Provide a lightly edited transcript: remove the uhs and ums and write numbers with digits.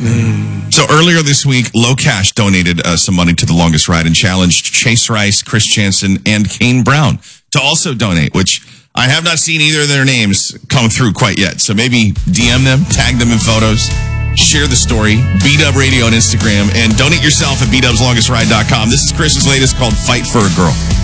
So earlier this week, Low Cash donated some money to The Longest Ride and challenged Chase Rice, Chris Jansen, and Kane Brown to also donate, which I have not seen either of their names come through quite yet. So maybe DM them, tag them in photos, share the story, B-Dub Radio on Instagram, and donate yourself at bdubslongestride.com. This is Chris's latest called Fight for a Girl.